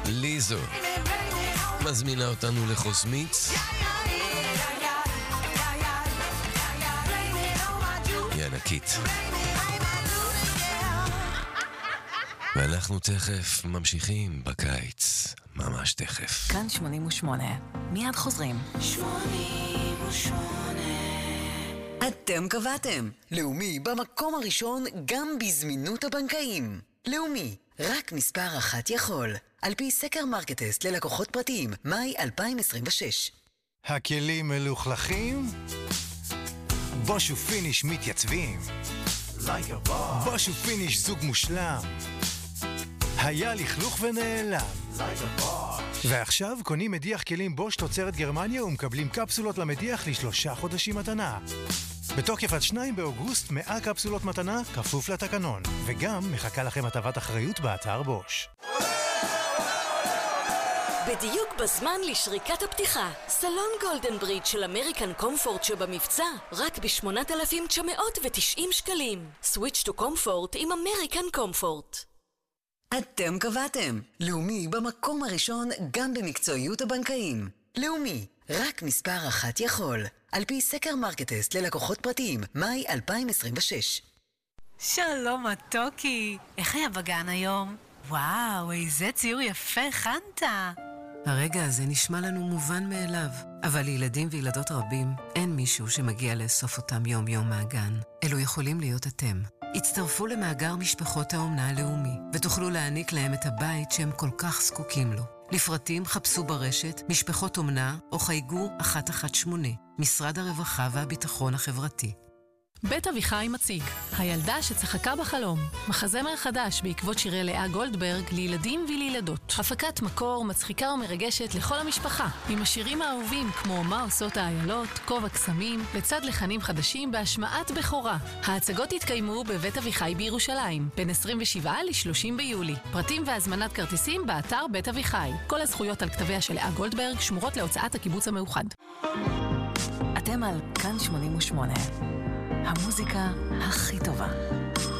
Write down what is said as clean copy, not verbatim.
ליזו מזמינה אותנו לחוסמיץ. היא ענקית. ואנחנו תכף ממשיכים בקיץ, ממש תכף. כאן 88, מיד חוזרים. 88. אתם קבעתם. לאומי במקום הראשון גם בזמינות הבנקאים. לאומי, רק מספר אחת יכול. על פי סקר מרקטסט ללקוחות פרטיים, מאי 2026. הכלים מלוכלכים? בוש ופיניש מתייצבים. בוש ופיניש זוג מושלם. היה לכלוך ונעלם. ועכשיו קונים מדיח כלים בוש תוצרת גרמניה ומקבלים קפסולות למדיח ל3 חודשים מתנה. בתוקף עד 2 באוגוסט 100 קפסולות מתנה כפוף לתקנון. וגם מחכה לכם הטבת אחריות באתר בוש. בדיוק בזמן לשריקת הפתיחה, סלון גולדן ברידג' של אמריקן קומפורט שבמבצע, רק ב-8,990 שקלים. סוויץ' טו קומפורט עם אמריקן קומפורט. אתם קבעתם. לאומי במקום הראשון גם במקצועיות הבנקאים. לאומי, רק מספר אחת יכול. על פי סקר מרקטסט ללקוחות פרטיים, מאי 2026. שלום מתוקי, איך היה בגן היום? וואו, איזה ציור יפה הכנת. הרגע הזה נשמע לנו מובן מאליו, אבל לילדים וילדות רבים אין מישהו שמגיע לאסוף אותם יום יום מהגן. אלו יכולים להיות אתם. הצטרפו למאגר משפחות האומנה הלאומי, ותוכלו להעניק להם את הבית שהם כל כך זקוקים לו. לפרטים חפשו ברשת משפחות אומנה או חייגו 118, משרד הרווחה והביטחון החברתי. בית אביחי מציג, הילדה שצחקה בחלום, מחזמר חדש בעקבות שירי לאה גולדברג לילדים ולילדות. הפקת מקור מצחיקה ומרגשת לכל המשפחה, עם השירים האהובים כמו מה עושות האיילות, כובע קסמים, לצד לחנים חדשים בהשמעת בכורה. ההצגות התקיימו בבית אביחי בירושלים, בין 27 ל-30 ביולי. פרטים והזמנת כרטיסים באתר בית אביחי. כל הזכויות על כתביה של לאה גולדברג שמורות להוצאת הקיבוץ המאוחד. אתם על כאן 88. המוזיקה הכי טובה.